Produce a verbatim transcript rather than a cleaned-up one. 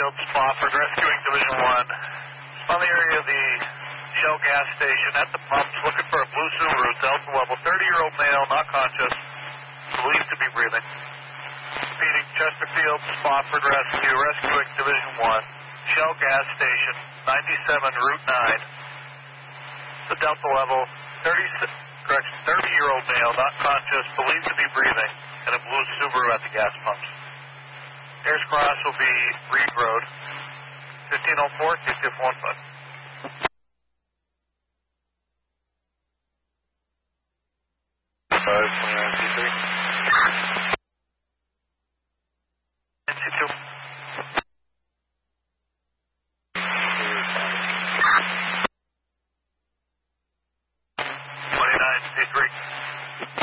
Chesterfield, Spofford, rescuing Division one. On the area of the Shell gas station at the pumps, looking for a blue Subaru, Delta level, thirty-year-old male, not conscious, believed to be breathing. Repeating, Chesterfield, Spofford rescue, rescuing Division one, Shell gas station, ninety-seven, Route nine. The Delta level, thirty, correction, thirty-year-old male, not conscious, believed to be breathing, and a blue Subaru at the gas pumps. Ayers Cross will be Reed Road, fifteen oh four, keep one foot.